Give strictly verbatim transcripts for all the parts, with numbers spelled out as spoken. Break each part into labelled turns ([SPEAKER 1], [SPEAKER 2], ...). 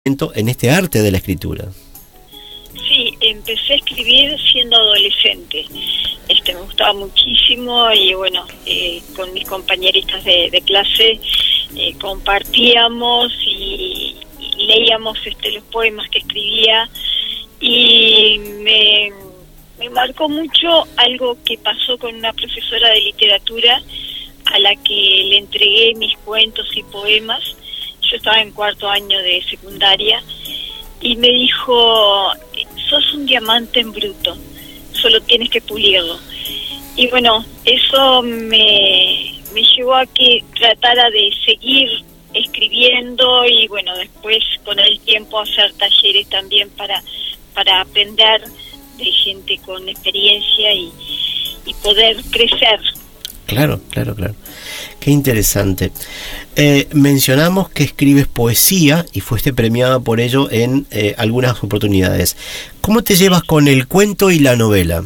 [SPEAKER 1] en este arte de la escritura.
[SPEAKER 2] Sí, empecé a escribir siendo adolescente. Este, me gustaba muchísimo y bueno, eh, con mis compañeritas de, de clase eh, compartíamos y, y leíamos este, los poemas que escribía y me, me marcó mucho algo que pasó con una profesora de literatura a la que le entregué mis cuentos y poemas. Yo estaba en cuarto año de secundaria y me dijo: sos un diamante en bruto, solo tienes que pulirlo. Y bueno, eso me, me llevó a que tratara de seguir escribiendo y bueno, después con el tiempo hacer talleres también para, para aprender de gente con experiencia y, y poder crecer.
[SPEAKER 1] Claro, claro, claro. Qué interesante. Eh, mencionamos que escribes poesía y fuiste premiada por ello en eh, algunas oportunidades. ¿Cómo te llevas con el cuento y la novela?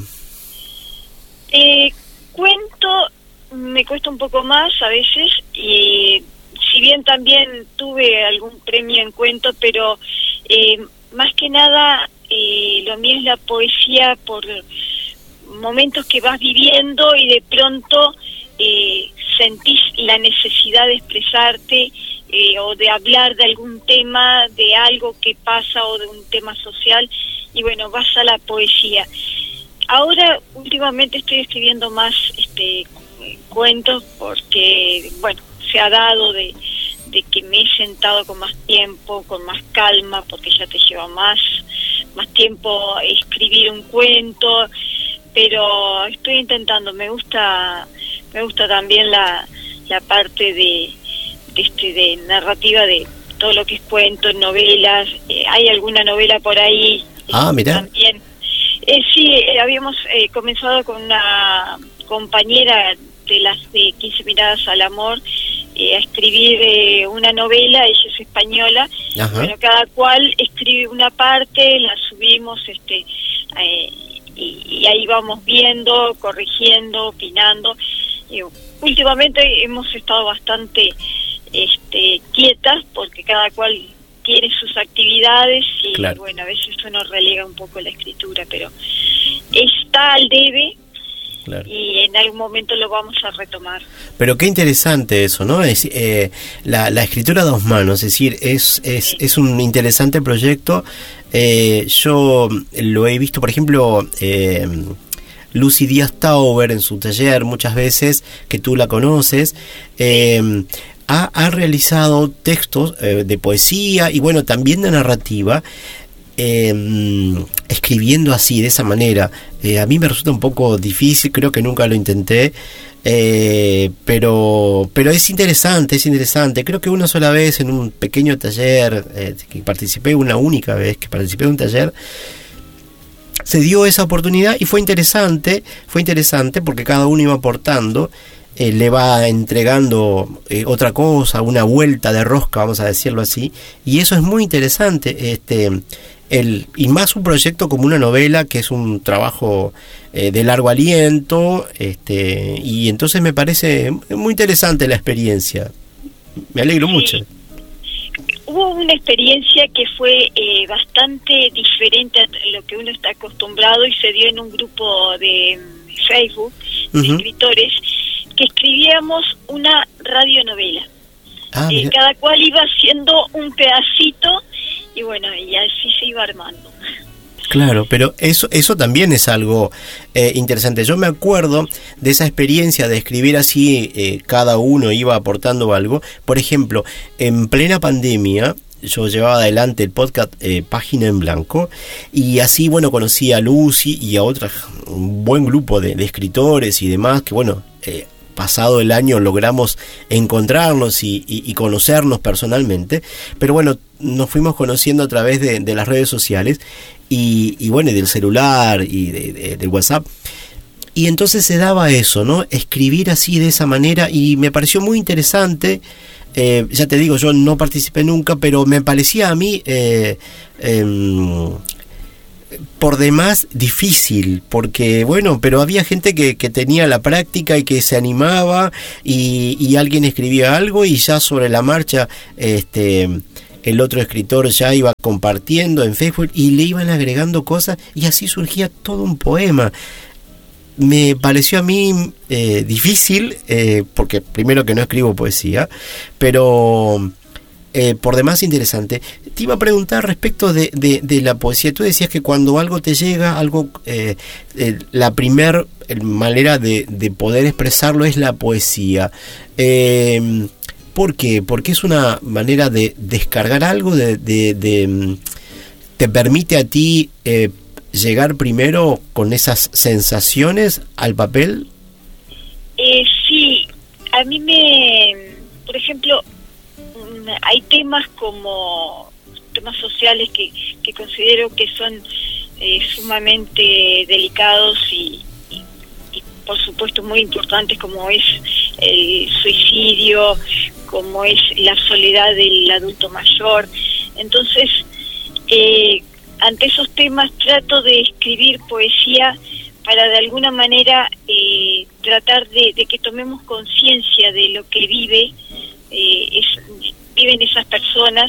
[SPEAKER 2] Eh, cuento me cuesta un poco más a veces, y si bien también tuve algún premio en cuento, pero eh, más que nada eh, lo mío es la poesía por momentos que vas viviendo y de pronto eh, sentís la necesidad de expresarte eh, o de hablar de algún tema, de algo que pasa o de un tema social, y bueno, vas a la poesía. Ahora últimamente estoy escribiendo más este cuentos porque bueno, se ha dado de, de que me he sentado con más tiempo, con más calma, porque ya te lleva más más tiempo escribir un cuento, pero estoy intentando, me gusta me gusta también la la parte de de, este, de narrativa de todo lo que es cuentos, novelas. Eh, hay alguna novela por ahí.
[SPEAKER 1] Ah, mira.
[SPEAKER 2] También. Eh, sí, eh, habíamos eh, comenzado con una compañera de las de quince miradas al amor eh, a escribir eh, una novela. Ella es española.
[SPEAKER 1] Ajá. Bueno,
[SPEAKER 2] cada cual escribe una parte, la subimos este eh, y, y ahí vamos viendo, corrigiendo, opinando. Y últimamente hemos estado bastante este, quietas porque cada cual tiene sus actividades y claro, bueno, a veces uno relega un poco la escritura, pero está al debe. Claro. Y en algún momento lo vamos a retomar.
[SPEAKER 1] Pero qué interesante eso, ¿no? Es eh, la, la escritura a dos manos, es decir, es es, sí. es un interesante proyecto. Eh, yo lo he visto, por ejemplo, eh, Lucy Díaz Tauber en su taller muchas veces, que tú la conoces, eh, ha, ha realizado textos eh, de poesía y bueno, también de narrativa, eh, escribiendo así, de esa manera. Eh, a mí me resulta un poco difícil, creo que nunca lo intenté, eh, pero pero es interesante, es interesante. Creo que una sola vez en un pequeño taller, eh, que participé, una única vez que participé en un taller, se dio esa oportunidad y fue interesante, fue interesante porque cada uno iba aportando, eh, le va entregando eh, otra cosa, una vuelta de rosca, vamos a decirlo así, y eso es muy interesante, este, el, y más un proyecto como una novela, que es un trabajo eh, de largo aliento, este, y entonces me parece muy interesante la experiencia, me alegro sí. mucho.
[SPEAKER 2] Hubo una experiencia que fue eh, bastante diferente a lo que uno está acostumbrado y se dio en un grupo de Facebook de uh-huh. escritores que escribíamos una radionovela. Ah, eh, cada cual iba haciendo un pedacito y bueno, y así se iba armando.
[SPEAKER 1] Claro, pero eso eso también es algo eh, interesante. Yo me acuerdo de esa experiencia de escribir así, eh, cada uno iba aportando algo. Por ejemplo, en plena pandemia, yo llevaba adelante el podcast eh, Página en Blanco, y así, bueno, conocí a Lucy y a otra, un buen grupo de, de escritores y demás, que bueno, eh, pasado el año logramos encontrarnos y, y, y conocernos personalmente, pero bueno, nos fuimos conociendo a través de, de las redes sociales y, y bueno, del celular y de, de, del WhatsApp, y entonces se daba eso, ¿no? Escribir así de esa manera, y me pareció muy interesante. Eh, ya te digo, yo no participé nunca, pero me parecía a mí eh, eh, por demás difícil, porque bueno, pero había gente que, que tenía la práctica y que se animaba y, y alguien escribía algo y ya sobre la marcha este el otro escritor ya iba compartiendo en Facebook y le iban agregando cosas y así surgía todo un poema. Me pareció a mí eh, difícil, eh, porque primero que no escribo poesía, pero eh, por demás interesante. Te iba a preguntar respecto de, de, de la poesía. Tú decías que cuando algo te llega, algo eh, eh, la primer manera de, de poder expresarlo es la poesía. Eh, ¿Por qué? Porque es una manera de descargar algo, de, de, de te permite a ti eh, llegar primero con esas sensaciones al papel.
[SPEAKER 2] Eh, sí, a mí me, por ejemplo, hay temas como temas sociales que, que considero que son eh, sumamente delicados y, y, y por supuesto muy importantes, como es el suicidio, como es la soledad del adulto mayor. Entonces, eh, ante esos temas trato de escribir poesía para de alguna manera eh, tratar de, de que tomemos conciencia de lo que vive eh, es, viven esas personas,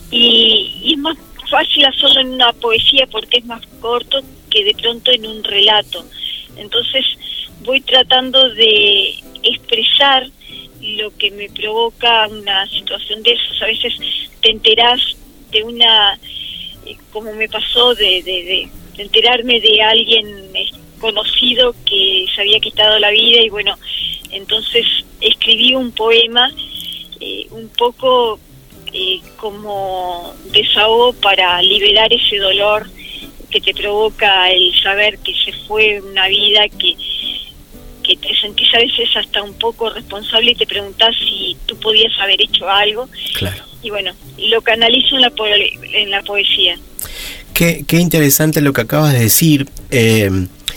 [SPEAKER 2] y, y es más fácil hacerlo en una poesía porque es más corto que de pronto en un relato. Entonces voy tratando de expresar lo que me provoca una situación de esos. A veces te enterás de una, eh, como me pasó, de, de, de, de enterarme de alguien conocido que se había quitado la vida, y bueno, entonces escribí un poema eh, un poco eh, como desahogo para liberar ese dolor que te provoca el saber que se fue una vida, que que te sentís a veces hasta un poco responsable y te preguntás si tú podías haber hecho algo.
[SPEAKER 1] Claro.
[SPEAKER 2] Y bueno, lo canalizo en la, po en la poesía.
[SPEAKER 1] Qué, qué interesante lo que acabas de decir. Eh,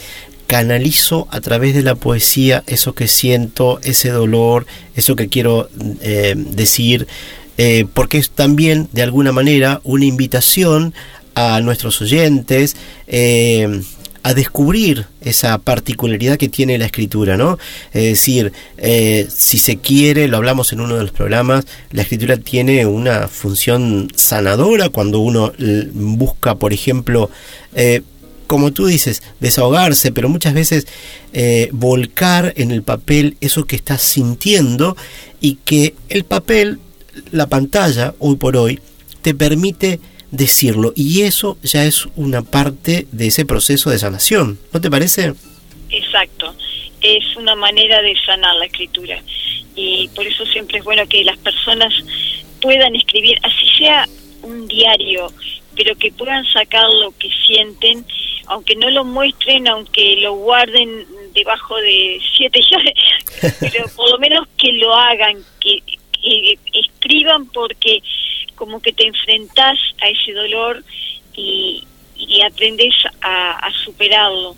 [SPEAKER 1] canalizo a través de la poesía eso que siento, ese dolor, eso que quiero eh, decir, eh, porque es también de alguna manera una invitación a nuestros oyentes eh, a descubrir esa particularidad que tiene la escritura, ¿no? Es decir, eh, si se quiere, lo hablamos en uno de los programas, la escritura tiene una función sanadora cuando uno busca, por ejemplo, eh, como tú dices, desahogarse, pero muchas veces eh, volcar en el papel eso que estás sintiendo, y que el papel, la pantalla, hoy por hoy, te permite decirlo, y eso ya es una parte de ese proceso de sanación, ¿no te parece?
[SPEAKER 2] Exacto, es una manera de sanar la escritura, y por eso siempre es bueno que las personas puedan escribir, así sea un diario, pero que puedan sacar lo que sienten, aunque no lo muestren, aunque lo guarden debajo de siete llaves, pero por lo menos que lo hagan, que, que escriban, porque como que te enfrentás a ese dolor y, y aprendes a, a superarlo.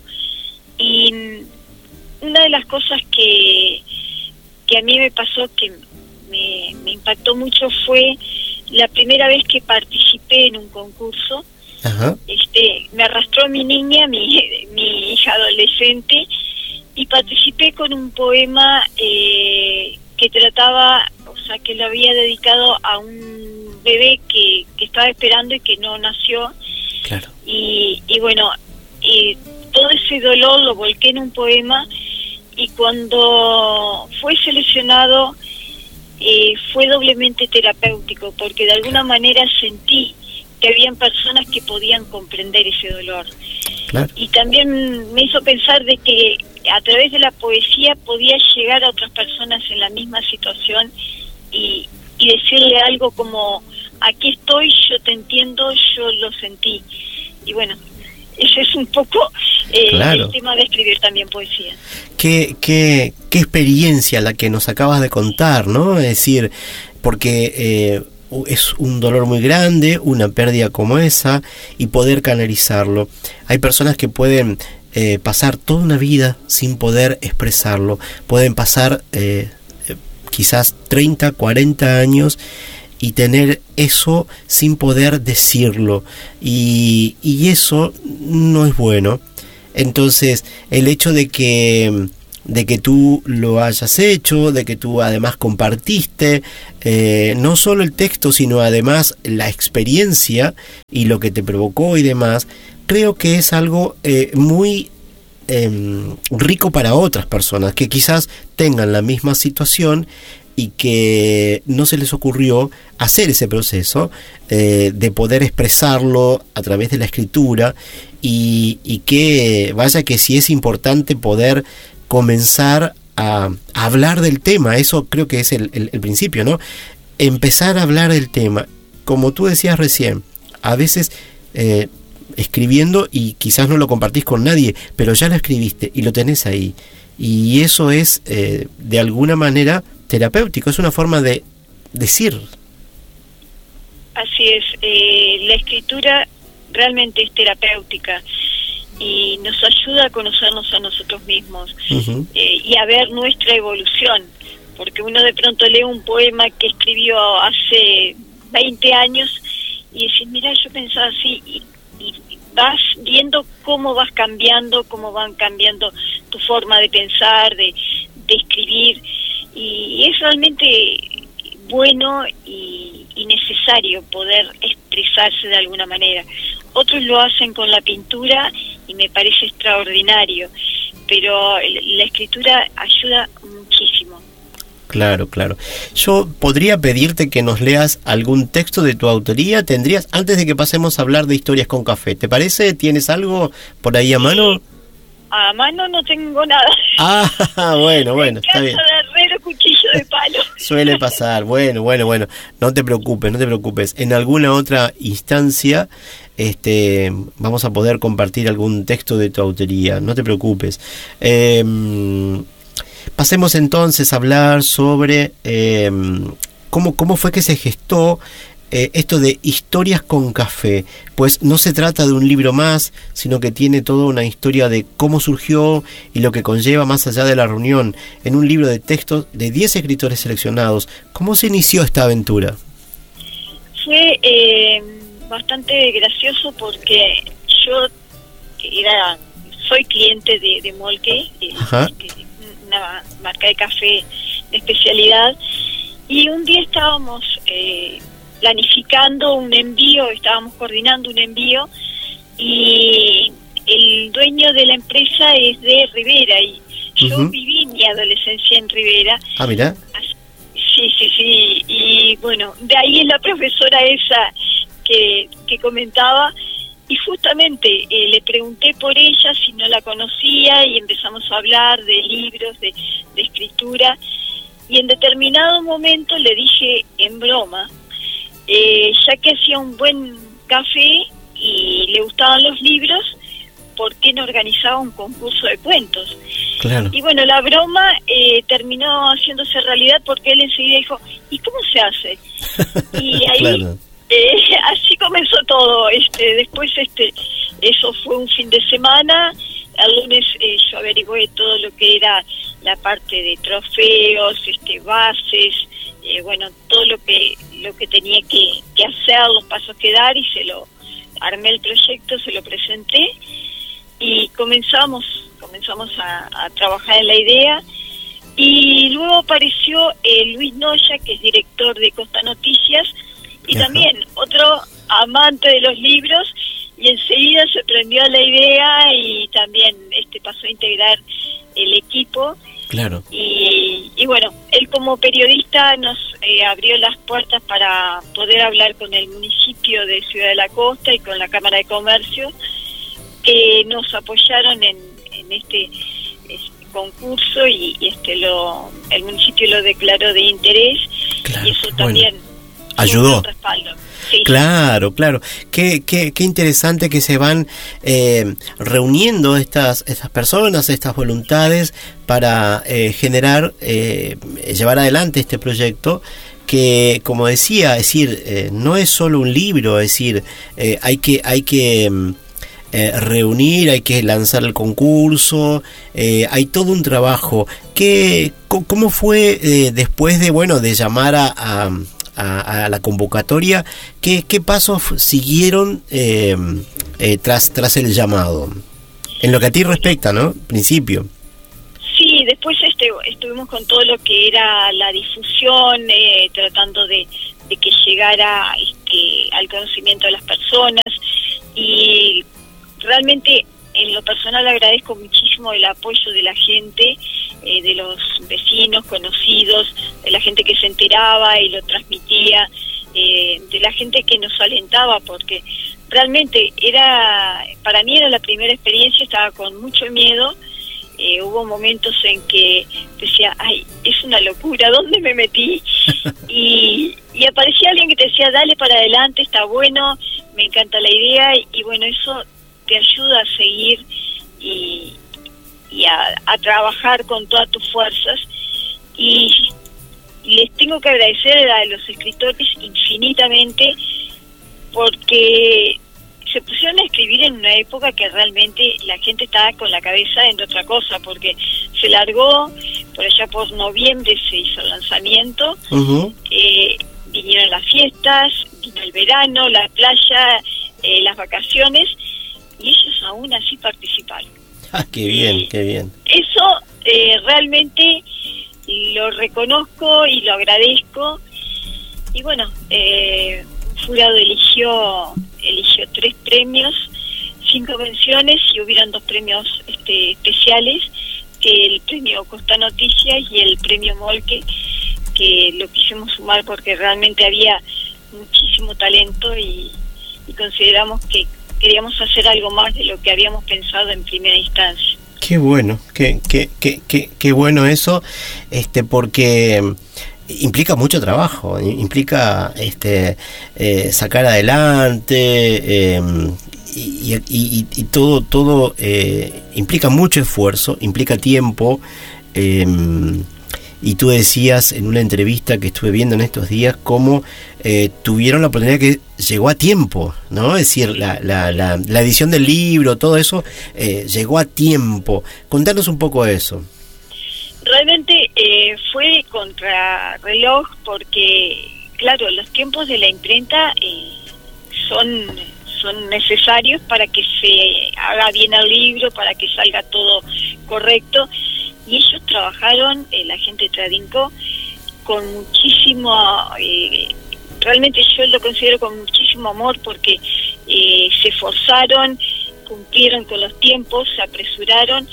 [SPEAKER 2] Y una de las cosas que, que a mí me pasó, que me, me impactó mucho, fue la primera vez que participé en un concurso.
[SPEAKER 1] Ajá.
[SPEAKER 2] Este, me arrastró mi niña, mi, mi hija adolescente, y participé con un poema eh, que trataba, o sea, que lo había dedicado a un bebé que, que estaba esperando y que no nació.
[SPEAKER 1] Claro.
[SPEAKER 2] Y, y bueno, y todo ese dolor lo volqué en un poema, y cuando fue seleccionado eh, fue doblemente terapéutico, porque de alguna manera sentí que habían personas que podían comprender ese dolor.
[SPEAKER 1] Claro.
[SPEAKER 2] Y también me hizo pensar de que a través de la poesía podía llegar a otras personas en la misma situación y, y decirle algo como: aquí estoy, yo te entiendo, yo lo sentí. Y bueno, ese es un poco eh, claro. el tema de escribir también poesía.
[SPEAKER 1] Qué, qué, qué experiencia la que nos acabas de contar, ¿no? Es decir, porque eh, es un dolor muy grande, una pérdida como esa, y poder canalizarlo. Hay personas que pueden eh, pasar toda una vida sin poder expresarlo, pueden pasar eh, quizás treinta, cuarenta años y tener eso sin poder decirlo, y, y eso no es bueno. Entonces el hecho de que de que tú lo hayas hecho, de que tú además compartiste eh, no solo el texto, sino además la experiencia y lo que te provocó y demás, creo que es algo eh, muy eh, rico para otras personas que quizás tengan la misma situación y que no se les ocurrió hacer ese proceso eh, de poder expresarlo a través de la escritura y, y que vaya que sí es importante poder comenzar a, a hablar del tema. Eso creo que es el, el, el principio, ¿no? Empezar a hablar del tema, como tú decías recién, a veces eh, escribiendo y quizás no lo compartís con nadie, pero ya lo escribiste y lo tenés ahí, y eso es eh, de alguna manera terapéutico, es una forma de decir.
[SPEAKER 2] Así es, eh, la escritura realmente es terapéutica y nos ayuda a conocernos a nosotros mismos. Uh-huh. eh, y a ver nuestra evolución, porque uno de pronto lee un poema que escribió hace veinte años y decís, mira, yo pensaba así, y, y vas viendo cómo vas cambiando, cómo van cambiando tu forma de pensar, de, de escribir, y es realmente bueno y, y necesario poder expresarse de alguna manera. Otros lo hacen con la pintura y me parece extraordinario, pero la escritura ayuda muchísimo.
[SPEAKER 1] Claro, claro. Yo podría pedirte que nos leas algún texto de tu autoría. ¿Tendrías, antes de que pasemos a hablar de Historias con Café, te parece? ¿Tienes algo por ahí a mano?
[SPEAKER 2] A mano no tengo nada.
[SPEAKER 1] Ah, bueno, bueno, está bien.
[SPEAKER 2] Casa de herrero, cuchillo de palo.
[SPEAKER 1] Suele pasar. Bueno, bueno, bueno. No te preocupes, no te preocupes. En alguna otra instancia este, vamos a poder compartir algún texto de tu autoría. No te preocupes. Eh, pasemos entonces a hablar sobre eh, cómo, cómo fue que se gestó Eh, esto de Historias con Café. Pues no se trata de un libro más, sino que tiene toda una historia de cómo surgió y lo que conlleva más allá de la reunión, en un libro de textos de diez escritores seleccionados. ¿Cómo se inició esta aventura?
[SPEAKER 2] Fue eh, bastante gracioso porque yo era soy cliente de, de Molke, eh, una marca de café de especialidad, y un día estábamos eh, planificando un envío, estábamos coordinando un envío, y el dueño de la empresa es de Rivera, y yo uh-huh. viví mi adolescencia en Rivera.
[SPEAKER 1] Ah, mira.
[SPEAKER 2] Sí, sí, sí, y bueno, de ahí es la profesora esa que, que comentaba, y justamente eh, le pregunté por ella si no la conocía, y empezamos a hablar de libros, de, de escritura, y en determinado momento le dije en broma, Eh, ya que hacía un buen café y le gustaban los libros, ¿por qué no organizaba un concurso de cuentos?
[SPEAKER 1] Claro.
[SPEAKER 2] Y bueno, la broma eh, terminó haciéndose realidad porque él enseguida dijo, ¿y cómo se hace? Y ahí claro. eh, así comenzó todo. Este, después este, eso fue un fin de semana. El lunes eh, yo averigué todo lo que era la parte de trofeos, este, bases, eh, bueno, todo lo que lo que tenía que, que hacer, los pasos que dar, y se lo armé el proyecto, se lo presenté y comenzamos comenzamos a, a trabajar en la idea. Y luego apareció eh, Luis Noya, que es director de Costa Noticias, y Ajá. también otro amante de los libros, y enseguida se prendió la idea y también este pasó a integrar el equipo.
[SPEAKER 1] Claro.
[SPEAKER 2] Y, y bueno, él como periodista nos eh, abrió las puertas para poder hablar con el municipio de Ciudad de la Costa y con la Cámara de Comercio, que nos apoyaron en, en este, este concurso, y, y este lo el municipio lo declaró de interés. Claro, y eso también
[SPEAKER 1] bueno, ayudó.
[SPEAKER 2] Un respaldo. Sí.
[SPEAKER 1] Claro, claro. Qué, qué, qué interesante que se van eh, reuniendo estas, estas personas, estas voluntades para eh, generar, eh, llevar adelante este proyecto que, como decía, es decir, eh, no es solo un libro, es decir, eh, hay que, hay que eh, reunir, hay que lanzar el concurso, eh, hay todo un trabajo. ¿Qué, ¿Cómo fue eh, después de, bueno, de llamar a... a A, a la convocatoria? ¿Qué, qué pasos siguieron eh, eh, tras tras el llamado? En lo que a ti respecta, ¿no? Principio.
[SPEAKER 2] Sí, sí, después este, estuvimos con todo lo que era la difusión, eh, tratando de, de que llegara este, al conocimiento de las personas, y realmente en lo personal agradezco muchísimo el apoyo de la gente, eh, de los vecinos, conocidos, de la gente que se enteraba y lo transmitía, eh, de la gente que nos alentaba, porque realmente era, para mí era la primera experiencia, estaba con mucho miedo. Eh, hubo momentos en que decía, ay, es una locura, ¿dónde me metí? Y, y aparecía alguien que te decía, dale para adelante, está bueno, me encanta la idea, y, y bueno, eso te ayuda a seguir y, y a, a trabajar con todas tus fuerzas. Y, y les tengo que agradecer a los escritores infinitamente, porque se pusieron a escribir en una época que realmente la gente estaba con la cabeza en otra cosa, porque se largó, por allá por noviembre se hizo el lanzamiento, uh-huh. eh, vinieron las fiestas, vino el verano, la playa, eh, las vacaciones, y ellos aún así participaron.
[SPEAKER 1] Ah, qué bien, eh, qué bien.
[SPEAKER 2] Eso eh, realmente lo reconozco y lo agradezco, y bueno, eh, jurado eligió eligió tres premios, cinco menciones, y hubieran dos premios este, especiales, el premio Costa Noticias y el premio Molke, que lo quisimos sumar porque realmente había muchísimo talento, y, y consideramos que queríamos hacer algo más de lo que habíamos pensado en primera instancia.
[SPEAKER 1] Qué bueno, qué, qué, qué, qué, qué bueno eso, este, porque implica mucho trabajo, implica este eh, sacar adelante, eh, y, y, y, y todo todo eh, implica mucho esfuerzo, implica tiempo, eh, y tú decías en una entrevista que estuve viendo en estos días cómo eh, tuvieron la oportunidad, que llegó a tiempo, ¿no? Es decir, la, la, la, la edición del libro, todo eso eh, llegó a tiempo. Contanos un poco de eso.
[SPEAKER 2] Realmente eh, fue contrarreloj, porque, claro, los tiempos de la imprenta eh, son, son necesarios para que se haga bien el libro, para que salga todo correcto, y ellos trabajaron, eh, la gente de Tradinco, con muchísimo, eh, realmente yo lo considero con muchísimo amor, porque eh, se esforzaron, cumplieron con los tiempos, se apresuraron,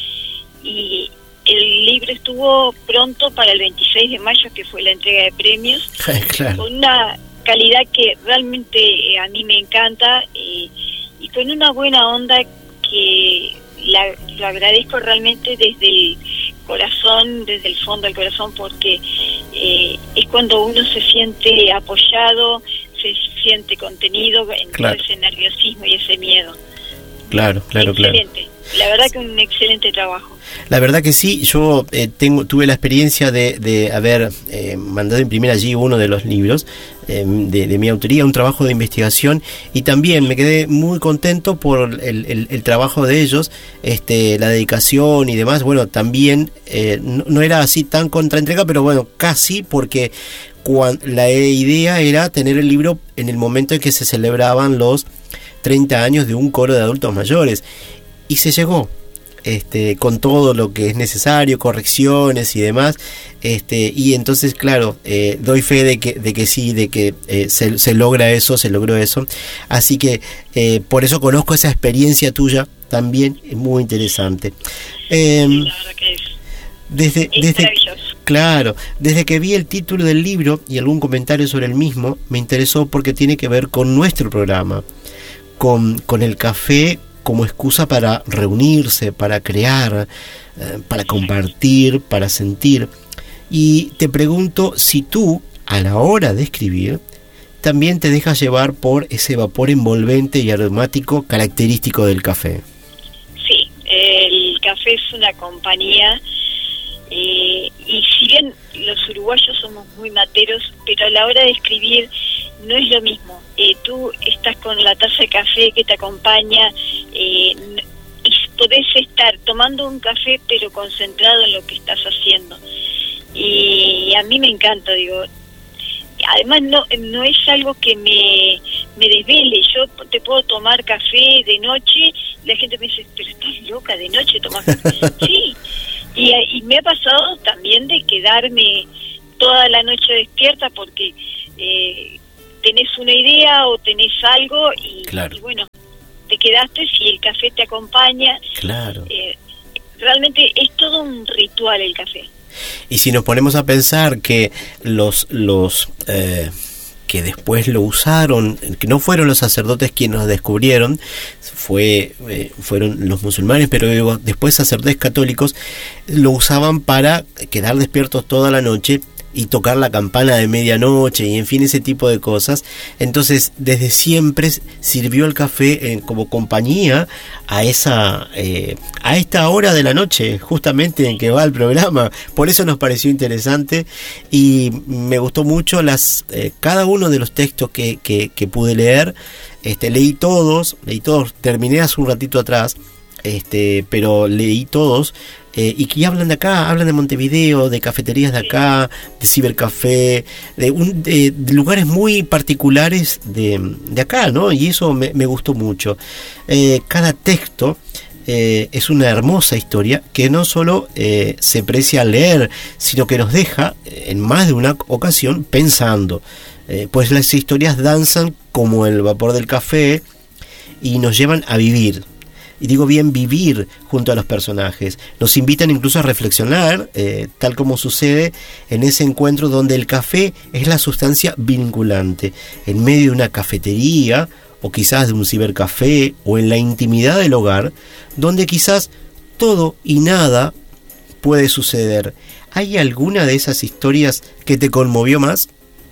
[SPEAKER 2] y el libro estuvo pronto para el veintiséis de mayo, que fue la entrega de premios, claro, con una calidad que realmente eh, a mí me encanta, eh, y con una buena onda que la, lo agradezco realmente desde el corazón, desde el fondo del corazón, porque eh, es cuando uno se siente apoyado, se siente contenido en claro. todo ese nerviosismo y ese miedo.
[SPEAKER 1] Claro, claro,
[SPEAKER 2] excelente.
[SPEAKER 1] claro.
[SPEAKER 2] La verdad que un excelente trabajo.
[SPEAKER 1] La verdad que sí, yo eh, tengo tuve la experiencia de, de haber eh, mandado a imprimir allí uno de los libros eh, de, de mi autoría, un trabajo de investigación, y también me quedé muy contento por el, el, el trabajo de ellos, este, la dedicación y demás. Bueno, también eh, no, no era así tan contraentrega, pero bueno, casi, porque cuando, la idea era tener el libro en el momento en que se celebraban los treinta años de un coro de adultos mayores, y se llegó. Este, con todo lo que es necesario, correcciones y demás, este, y entonces claro, eh, doy fe de que, de que sí, de que eh, se, se logra eso, se logró eso, así que eh, por eso conozco esa experiencia tuya también, es muy interesante. Eh,
[SPEAKER 2] sí, la verdad que es,
[SPEAKER 1] desde,
[SPEAKER 2] es
[SPEAKER 1] desde,
[SPEAKER 2] maravilloso.
[SPEAKER 1] Claro, desde que vi el título del libro y algún comentario sobre el mismo, me interesó porque tiene que ver con nuestro programa, con, con el café como excusa para reunirse, para crear, eh, para compartir, para sentir. Y te pregunto si tú, a la hora de escribir, también te dejas llevar por ese vapor envolvente y aromático característico del café.
[SPEAKER 2] Sí, el café es una compañía, eh, y si bien los uruguayos somos muy materos, pero a la hora de escribir no es lo mismo. Eh, tú estás con la taza de café que te acompaña, eh, y podés estar tomando un café pero concentrado en lo que estás haciendo, y a mí me encanta, digo, además no no es algo que me, me desvele. Yo te puedo tomar café de noche, la gente me dice, pero estás loca, de noche tomás café. Sí, y, y me ha pasado también de quedarme toda la noche despierta porque eh, tenés una idea o tenés algo y,
[SPEAKER 1] claro.
[SPEAKER 2] y bueno, te quedaste si el café te acompaña.
[SPEAKER 1] Claro.
[SPEAKER 2] Eh, realmente es todo un ritual el café.
[SPEAKER 1] Y si nos ponemos a pensar que los los eh, que después lo usaron, que no fueron los sacerdotes quienes nos descubrieron, fue eh, fueron los musulmanes, pero digo, después sacerdotes católicos lo usaban para quedar despiertos toda la noche y tocar la campana de medianoche y en fin ese tipo de cosas. Entonces desde siempre sirvió el café eh, como compañía a esa eh, a esta hora de la noche justamente en que va el programa. Por eso nos pareció interesante y me gustó mucho las eh, cada uno de los textos que, que, que pude leer. Este, leí todos, leí todos, terminé hace un ratito atrás, este, pero leí todos. Eh, y que hablan de acá, hablan de Montevideo, de cafeterías de acá, de cibercafé, de, un, de, de lugares muy particulares de, de acá, ¿no? Y eso me, me gustó mucho. Eh, cada texto eh, es una hermosa historia que no solo eh, se aprecia al leer, sino que nos deja en más de una ocasión pensando. Eh, pues las historias danzan como el vapor del café y nos llevan a vivir. Y digo bien vivir junto a los personajes. Nos invitan incluso a reflexionar, eh, tal como sucede en ese encuentro donde el café es la sustancia vinculante. En medio de una cafetería, o quizás de un cibercafé, o en la intimidad del hogar, donde quizás todo y nada puede suceder. ¿Hay alguna de esas historias que te conmovió más?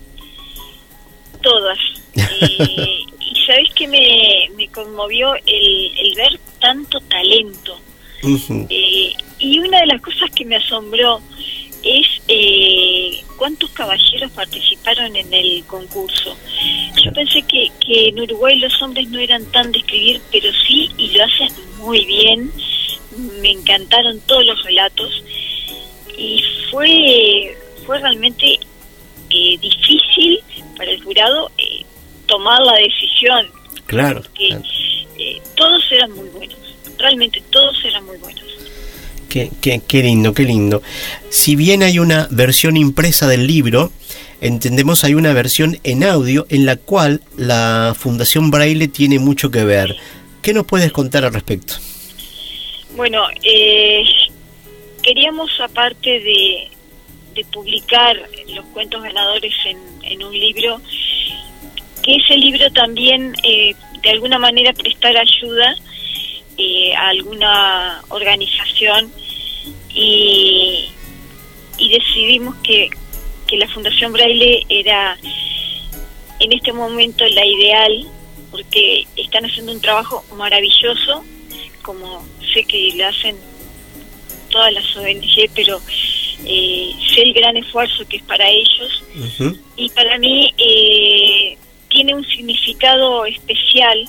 [SPEAKER 2] Todas. Eh... ¿Sabes qué me, me conmovió? El, el ver tanto talento. Uh-huh. Eh, y una de las cosas que me asombró es eh, cuántos caballeros participaron en el concurso. Yo pensé que, que en Uruguay los hombres no eran tan de escribir, pero sí, y lo hacen muy bien. Me encantaron todos los relatos. Y fue, fue realmente eh, difícil para el jurado eh, tomar la decisión.
[SPEAKER 1] Claro.
[SPEAKER 2] Porque
[SPEAKER 1] claro.
[SPEAKER 2] Eh, todos eran muy buenos, realmente todos eran muy buenos.
[SPEAKER 1] Qué, qué, qué lindo, qué lindo. Si bien hay una versión impresa del libro, entendemos hay una versión en audio en la cual la Fundación Braille tiene mucho que ver. ¿Qué nos puedes contar al respecto?
[SPEAKER 2] Bueno, eh, queríamos aparte de, de publicar los cuentos ganadores en, en un libro, que ese libro también eh, de alguna manera prestar ayuda eh, a alguna organización y, y decidimos que, que la Fundación Braille era en este momento la ideal porque están haciendo un trabajo maravilloso, como sé que lo hacen todas las O N G, pero eh, sé el gran esfuerzo que es para ellos. Uh-huh. Y para mí eh, tiene un significado especial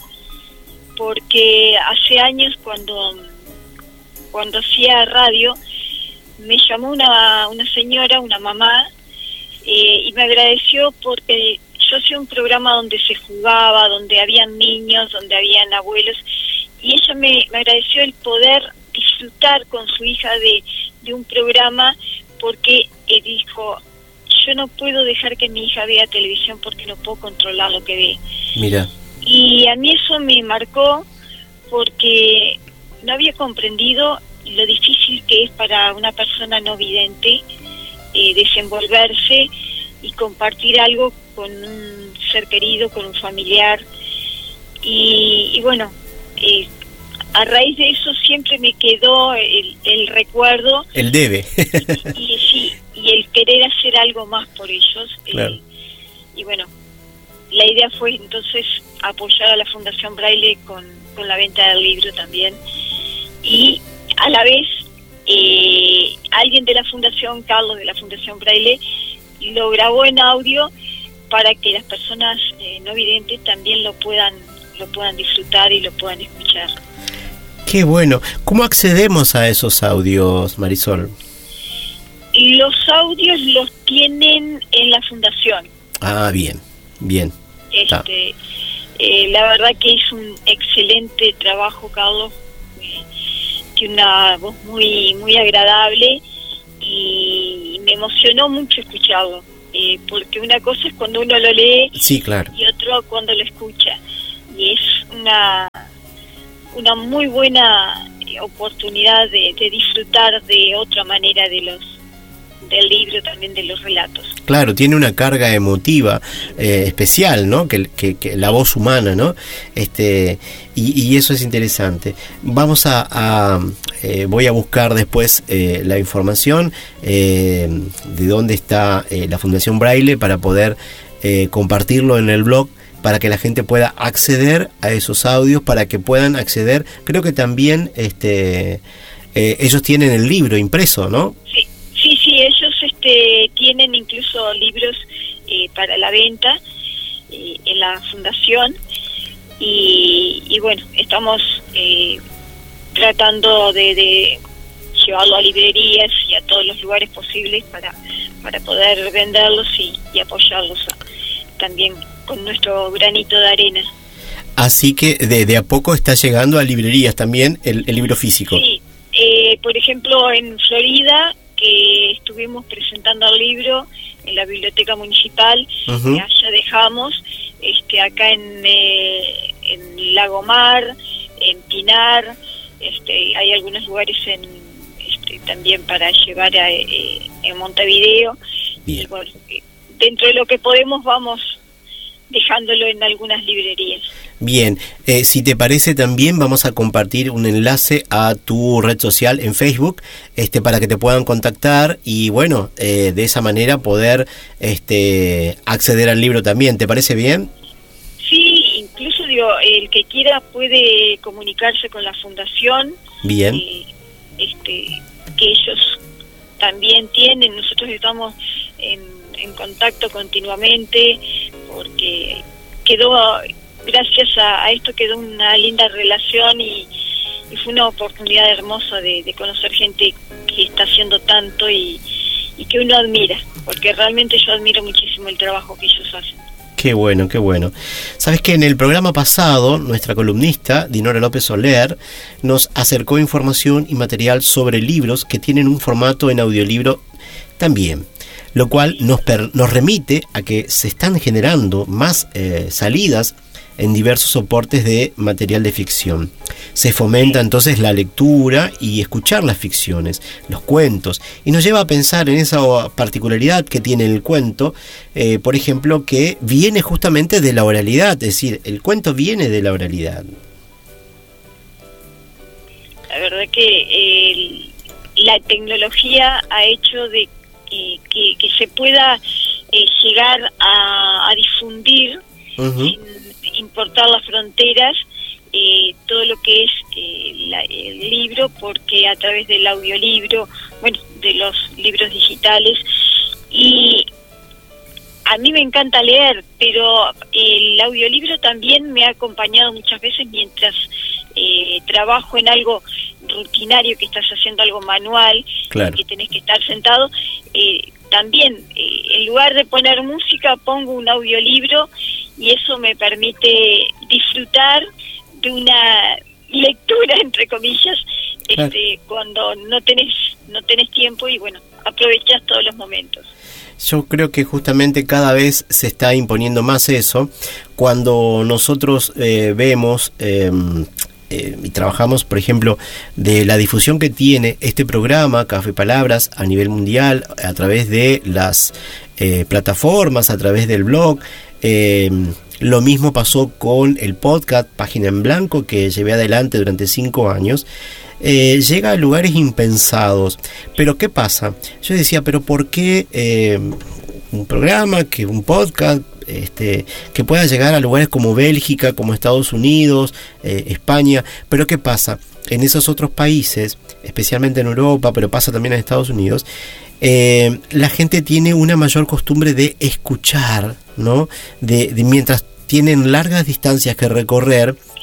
[SPEAKER 2] porque hace años cuando cuando hacía radio me llamó una, una señora, una mamá, eh, y me agradeció porque yo hacía un programa donde se jugaba, donde habían niños, donde habían abuelos, y ella me, me agradeció el poder disfrutar con su hija de, de un programa porque eh, dijo, yo no puedo dejar que mi hija vea televisión porque no puedo controlar lo que ve.
[SPEAKER 1] Mira.
[SPEAKER 2] Y a mí eso me marcó porque no había comprendido lo difícil que es para una persona no vidente eh, desenvolverse y compartir algo con un ser querido, con un familiar. Y, y bueno, eh, a raíz de eso siempre me quedó el, el recuerdo.
[SPEAKER 1] El debe.
[SPEAKER 2] y, y, sí, y el querer hacer algo más por ellos.
[SPEAKER 1] Claro.
[SPEAKER 2] Eh, y bueno, la idea fue entonces apoyar a la Fundación Braille con, con la venta del libro también. Y a la vez, eh, alguien de la Fundación, Carlos de la Fundación Braille, lo grabó en audio para que las personas eh, no videntes también lo puedan, lo puedan disfrutar y lo puedan escuchar.
[SPEAKER 1] Qué bueno. ¿Cómo accedemos a esos audios, Marisol?
[SPEAKER 2] Los audios los tienen en la Fundación.
[SPEAKER 1] Ah, bien, bien.
[SPEAKER 2] Este, eh, la verdad que es un excelente trabajo, Carlos. Eh, tiene una voz muy, muy agradable y me emocionó mucho escucharlo, eh, porque una cosa es cuando uno lo lee,
[SPEAKER 1] sí, claro,
[SPEAKER 2] y otro cuando lo escucha, y es una una muy buena oportunidad de, de disfrutar de otra manera de los del libro, también de los relatos.
[SPEAKER 1] Claro, tiene una carga emotiva eh, especial, ¿no? Que, que, que la voz humana, ¿no? Este y, y eso es interesante. Vamos a, a eh, voy a buscar después eh, la información eh, de dónde está eh, la Fundación Braille para poder eh, compartirlo en el blog, para que la gente pueda acceder a esos audios, para que puedan acceder. Creo que también este eh, ellos tienen el libro impreso, ¿no?
[SPEAKER 2] Sí. Sí, sí, ellos este, tienen incluso libros eh, para la venta eh, en la fundación y, y bueno, estamos eh, tratando de, de llevarlo a librerías y a todos los lugares posibles para, para poder venderlos y, y apoyarlos a, también con nuestro granito de arena.
[SPEAKER 1] Así que de, de a poco está llegando a librerías también el, el libro físico.
[SPEAKER 2] Sí, eh, por ejemplo en Florida, que estuvimos presentando el libro en la biblioteca municipal, uh-huh. que allá dejamos, este, acá en, eh, en Lagomar, en Pinar, este, hay algunos lugares en, este, también para llevar a, eh, en Montevideo.
[SPEAKER 1] Bien.
[SPEAKER 2] Y bueno, dentro de lo que podemos vamos dejándolo en algunas librerías.
[SPEAKER 1] Bien, eh, si te parece también vamos a compartir un enlace a tu red social en Facebook, este, para que te puedan contactar y bueno, eh, de esa manera poder este, acceder al libro también. ¿Te parece bien?
[SPEAKER 2] Sí, incluso digo, el que quiera puede comunicarse con la fundación.
[SPEAKER 1] Bien.
[SPEAKER 2] Eh, este, que ellos también tienen, nosotros estamos en, en contacto continuamente porque quedó... Gracias a, a esto quedó una linda relación y, y fue una oportunidad hermosa de, de conocer gente que está haciendo tanto y, y que uno admira, porque realmente yo admiro muchísimo el trabajo que ellos hacen.
[SPEAKER 1] Qué bueno, qué bueno. Sabes que en el programa pasado, nuestra columnista, Dinora López Soler, nos acercó información y material sobre libros que tienen un formato en audiolibro también, lo cual nos, per, nos remite a que se están generando más eh, salidas en diversos soportes de material de ficción. Se fomenta entonces la lectura y escuchar las ficciones, los cuentos, y nos lleva a pensar en esa particularidad que tiene el cuento, eh, por ejemplo, que viene justamente de la oralidad, es decir, el cuento viene de la oralidad.
[SPEAKER 2] La verdad que el, la tecnología ha hecho de eh, que, que se pueda eh, llegar a, a difundir uh-huh. sin importar las fronteras, eh, todo lo que es eh, la, el libro, porque a través del audiolibro, bueno, de los libros digitales, y a mí me encanta leer, pero el audiolibro también me ha acompañado muchas veces mientras eh, trabajo en algo rutinario, que estás haciendo algo manual,
[SPEAKER 1] claro.
[SPEAKER 2] que tenés que estar sentado, eh, también eh, en lugar de poner música pongo un audiolibro y eso me permite disfrutar de una lectura, entre comillas, este, claro. cuando no tenés no tenés tiempo y bueno, aprovechás todos los momentos.
[SPEAKER 1] Yo creo que justamente cada vez se está imponiendo más eso. Cuando nosotros eh, vemos eh, eh, y trabajamos, por ejemplo, de la difusión que tiene este programa, Café Palabras, a nivel mundial, a través de las eh, plataformas, a través del blog, Eh, lo mismo pasó con el podcast Página en Blanco, que llevé adelante durante cinco años. Eh, llega a lugares impensados. Pero ¿qué pasa? Yo decía, pero ¿por qué eh, un programa, que un podcast, este, que pueda llegar a lugares como Bélgica, como Estados Unidos, eh, España? Pero ¿qué pasa? En esos otros países, especialmente en Europa, pero pasa también en Estados Unidos, eh, la gente tiene una mayor costumbre de escuchar, ¿no? De, de mientras tienen largas distancias que recorrer,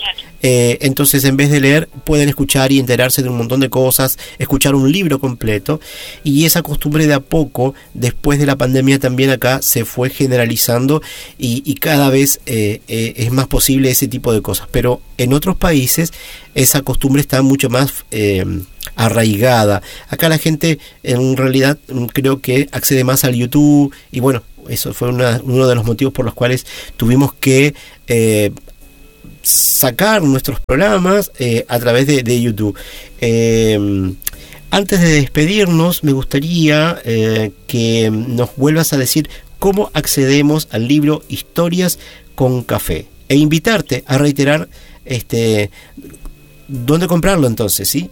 [SPEAKER 1] Eh, entonces, en vez de leer, pueden escuchar y enterarse de un montón de cosas, escuchar un libro completo. Y esa costumbre de a poco, después de la pandemia, también acá se fue generalizando y, y cada vez eh, eh, es más posible ese tipo de cosas. Pero en otros países esa costumbre está mucho más eh, arraigada. Acá la gente en realidad creo que accede más al YouTube y bueno, eso fue una, uno de los motivos por los cuales tuvimos que eh, sacar nuestros programas eh, a través de, de YouTube. Eh, antes de despedirnos, me gustaría eh, que nos vuelvas a decir cómo accedemos al libro Historias con Café e invitarte a reiterar este dónde comprarlo entonces, ¿sí?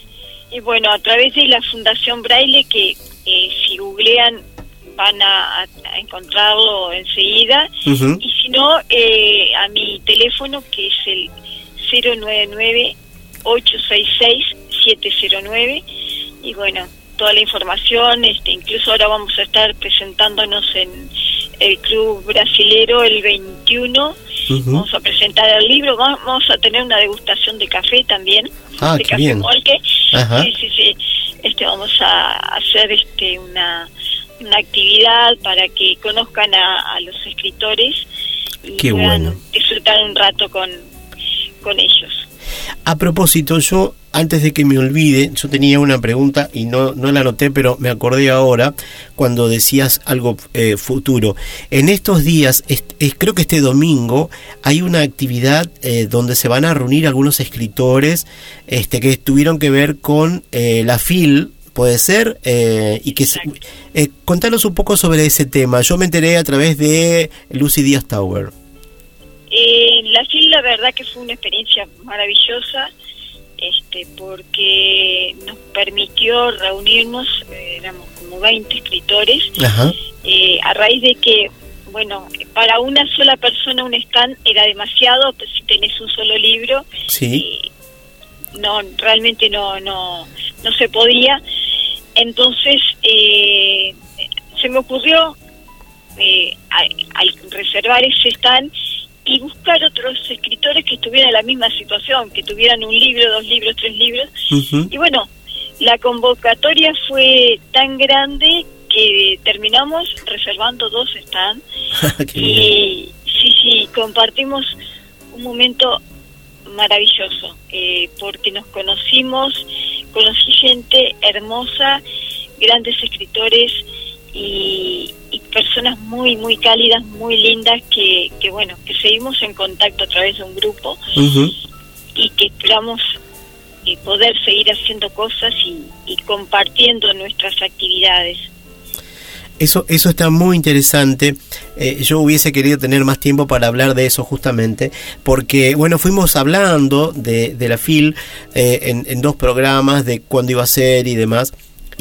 [SPEAKER 2] Y bueno, a través de la Fundación Braille, que eh, si googlean van a, a encontrarlo enseguida, uh-huh. Y si no, eh, a mi teléfono, que es el cero nueve nueve, ocho seis seis, siete cero nueve, y bueno, toda la información, este incluso ahora vamos a estar presentándonos en el Club Brasilero el veintiuno, uh-huh. Vamos a presentar el libro, vamos a tener una degustación de café también,
[SPEAKER 1] ah,
[SPEAKER 2] de
[SPEAKER 1] qué
[SPEAKER 2] café
[SPEAKER 1] bien.
[SPEAKER 2] Molke,
[SPEAKER 1] Ajá.
[SPEAKER 2] sí, sí, sí, este vamos a hacer este una una actividad para que conozcan a, a los escritores y
[SPEAKER 1] qué
[SPEAKER 2] puedan
[SPEAKER 1] bueno.
[SPEAKER 2] disfrutar un rato con, con ellos.
[SPEAKER 1] A propósito, yo antes de que me olvide, yo tenía una pregunta y no, no la anoté, pero me acordé ahora cuando decías algo eh, futuro. En estos días, es, es, creo que este domingo, hay una actividad eh, donde se van a reunir algunos escritores este, que tuvieron que ver con eh, la F I L, puede ser, eh, y que eh, contanos un poco sobre ese tema. Yo me enteré a través de Lucy Díaz Tower.
[SPEAKER 2] Eh, la F I L, la verdad que fue una experiencia maravillosa, este, porque nos permitió reunirnos, eh, éramos como veinte escritores,
[SPEAKER 1] Ajá.
[SPEAKER 2] Eh, a raíz de que, bueno, para una sola persona un stand era demasiado, pues si tenés un solo libro,
[SPEAKER 1] sí.
[SPEAKER 2] eh, no, realmente no, no, no se podía. Entonces eh, se me ocurrió eh, al, al reservar ese stand y buscar otros escritores que estuvieran en la misma situación, que tuvieran un libro, dos libros, tres libros. Uh-huh. Y bueno, la convocatoria fue tan grande que terminamos reservando dos stands. Y sí, sí, compartimos un momento maravilloso, eh, porque nos conocimos, conocí gente hermosa, grandes escritores y, y personas muy muy cálidas, muy lindas que, que bueno, que seguimos en contacto a través de un grupo, uh-huh. Y que esperamos eh, poder seguir haciendo cosas y, y compartiendo nuestras actividades.
[SPEAKER 1] Eso, eso está muy interesante. Eh, yo hubiese querido tener más tiempo para hablar de eso justamente, porque bueno, fuimos hablando de, de la F I L eh, en, en dos programas de cuándo iba a ser y demás,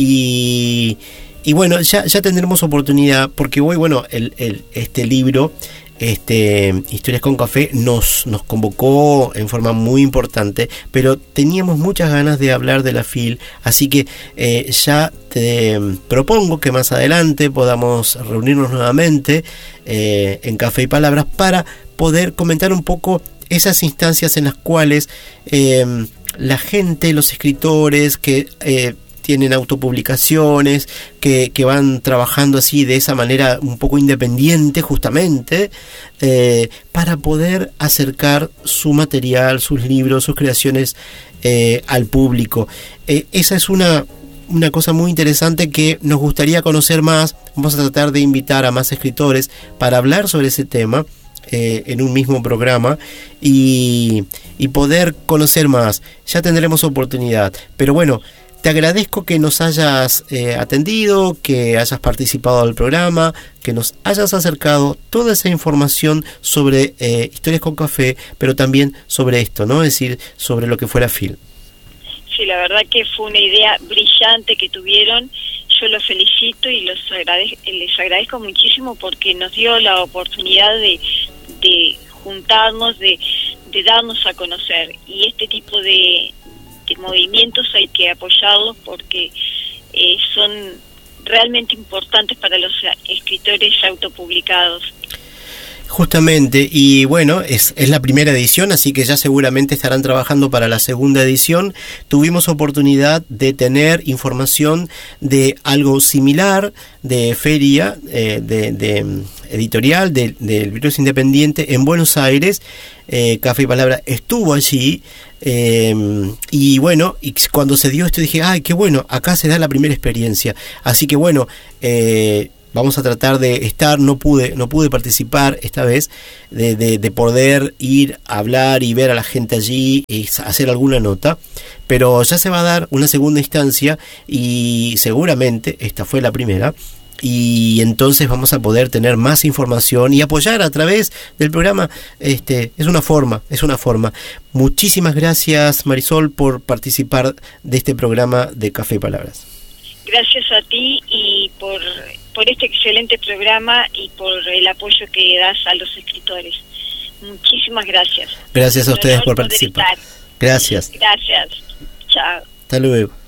[SPEAKER 1] y, y bueno, ya, ya tendremos oportunidad, porque hoy, bueno, el, el, este libro, este Historias con Café, nos, nos convocó en forma muy importante, pero teníamos muchas ganas de hablar de la F I L, así que eh, ya te propongo que más adelante podamos reunirnos nuevamente eh, en Café y Palabras para poder comentar un poco esas instancias en las cuales eh, la gente, los escritores que eh, tienen autopublicaciones, que, que van trabajando así de esa manera un poco independiente justamente, eh, para poder acercar su material, sus libros, sus creaciones eh, al público. Eh, esa es una, una cosa muy interesante que nos gustaría conocer más. Vamos a tratar de invitar a más escritores para hablar sobre ese tema eh, en un mismo programa y, y poder conocer más. Ya tendremos oportunidad, pero bueno, te agradezco que nos hayas eh, atendido, que hayas participado del programa, que nos hayas acercado toda esa información sobre eh, Historias con Café, pero también sobre esto, ¿no? Es decir, sobre lo que fue la F I L.
[SPEAKER 2] Sí, la verdad que fue una idea brillante que tuvieron. Yo los felicito y los agradezco, les agradezco muchísimo porque nos dio la oportunidad de, de juntarnos, de, de darnos a conocer. Y este tipo de... de movimientos hay que apoyarlos porque eh, son realmente importantes para los escritores autopublicados.
[SPEAKER 1] Justamente, y bueno, es, es la primera edición, así que ya seguramente estarán trabajando para la segunda edición. Tuvimos oportunidad de tener información de algo similar, de feria, eh, de, de editorial, del de, de Libreros Independiente en Buenos Aires. eh, Café y Palabra estuvo allí, eh, y bueno, y cuando se dio esto dije, ay, qué bueno, acá se da la primera experiencia. Así que bueno, eh, vamos a tratar de estar, no pude, no pude participar esta vez, de, de, de poder ir a hablar y ver a la gente allí y hacer alguna nota, pero ya se va a dar una segunda instancia y seguramente esta fue la primera, y entonces vamos a poder tener más información y apoyar a través del programa. Este, es una forma, es una forma. Muchísimas gracias, Marisol, por participar de este programa de Café y Palabras.
[SPEAKER 2] Gracias a ti y por, por este excelente programa y por el apoyo que das a los escritores. Muchísimas gracias.
[SPEAKER 1] Gracias a ustedes por participar. Gracias.
[SPEAKER 2] Gracias. Chao.
[SPEAKER 1] Hasta luego.